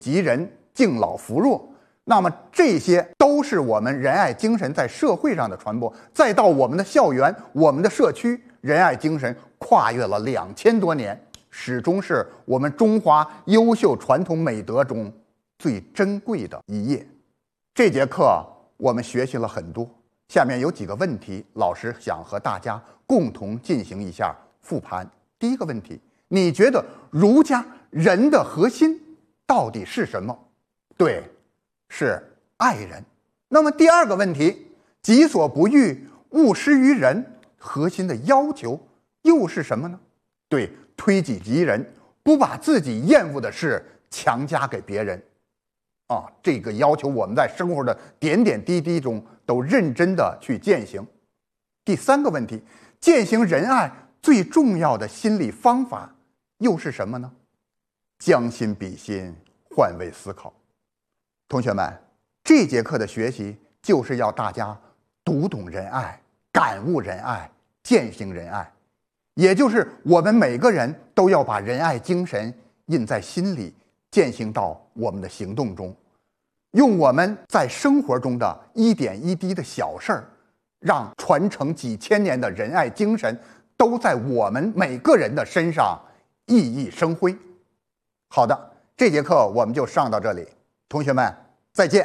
吉人、敬老扶弱。那么这些都是我们仁爱精神在社会上的传播，再到我们的校园、我们的社区，仁爱精神跨越了2000多年，始终是我们中华优秀传统美德中最珍贵的一页。这节课我们学习了很多，下面有几个问题，老师想和大家共同进行一下复盘。第一个问题，你觉得儒家人的核心到底是什么？对，是爱人。那么第二个问题，己所不欲，勿施于人，核心的要求又是什么呢？对，推己及人，不把自己厌恶的事强加给别人。这个要求我们在生活的点点滴滴中都认真的去践行。第三个问题，践行仁爱最重要的心理方法又是什么呢？将心比心，换位思考。同学们，这节课的学习就是要大家读懂仁爱，感悟仁爱，践行仁爱，也就是我们每个人都要把仁爱精神印在心里，践行到我们的行动中，用我们在生活中的一点一滴的小事儿，让传承几千年的仁爱精神都在我们每个人的身上熠熠生辉。好的，这节课我们就上到这里，同学们再见。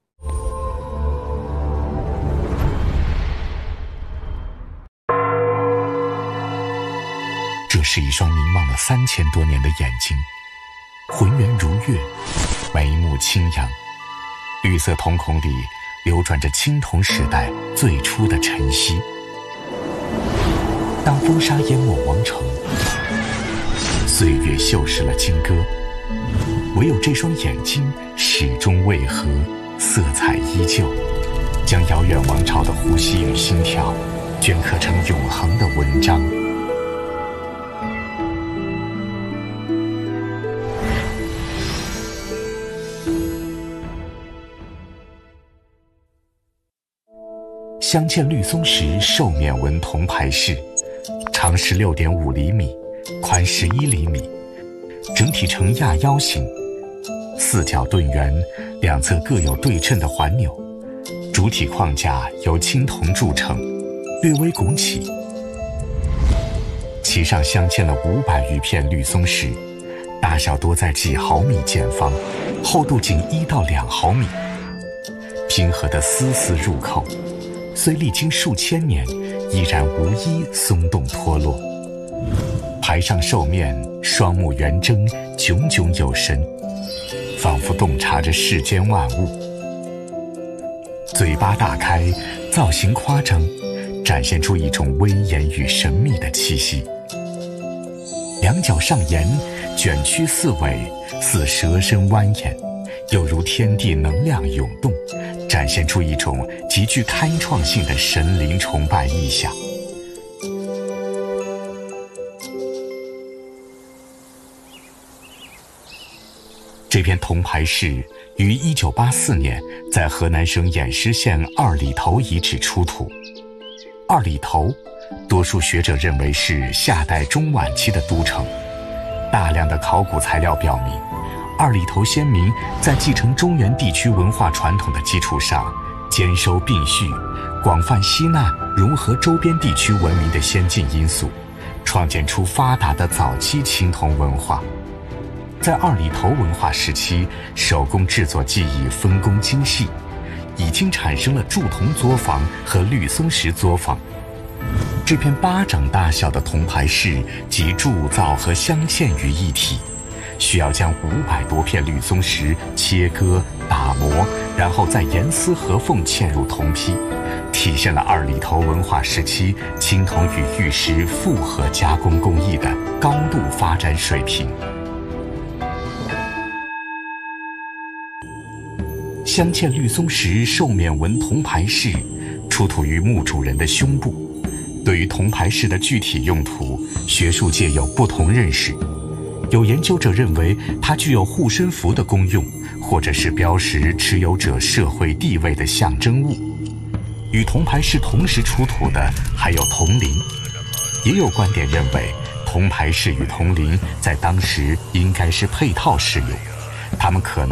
这是一双凝望了3000多年的眼睛，浑圆如月，眉目清扬，绿色瞳孔里流转着青铜时代最初的晨曦。当风沙淹没王城，岁月锈蚀了金戈，唯有这双眼睛始终未合，色彩依旧，将遥远王朝的呼吸与心跳镌刻成永恒的文章。镶嵌绿松石兽面纹铜牌饰，长16.5厘米，宽11厘米，整体呈亚腰形，四角盾圆，两侧各有对称的环钮，主体框架由青铜铸成，略微拱起，其上镶嵌了500余片绿松石，大小多在几毫米见方，厚度仅1到2毫米，拼合的丝丝入扣，虽历经数千年，依然无一松动脱落。牌上兽面，双目圆睁，炯炯有神，仿佛洞察着世间万物。嘴巴大开，造型夸张，展现出一种威严与神秘的气息。两脚上沿，卷曲四尾，似蛇身蜿蜒，又如天地能量涌动，展现出一种极具开创性的神灵崇拜意象。这片铜牌饰于1984年在河南省偃师县二里头遗址出土。二里头，多数学者认为是夏代中晚期的都城。大量的考古材料表明，二里头先民在继承中原地区文化传统的基础上，兼收并蓄，广泛吸纳融合周边地区文明的先进因素，创建出发达的早期青铜文化。在二里头文化时期，手工制作技艺分工精细，已经产生了铸铜作坊和绿松石作坊。这片巴掌大小的铜牌饰集铸造和镶嵌于一体，需要将500多片绿松石切割打磨，然后再严丝合缝嵌入铜坯，体现了二里头文化时期青铜与玉石复合加工工艺的高度发展水平。镶嵌绿松石兽面纹铜牌饰出土于墓主人的胸部。对于铜牌饰的具体用途，学术界有不同认识。有研究者认为它具有护身符的功用，或者是标识持有者社会地位的象征物。与铜牌饰同时出土的还有铜铃。也有观点认为铜牌饰与铜铃在当时应该是配套使用， 他们可能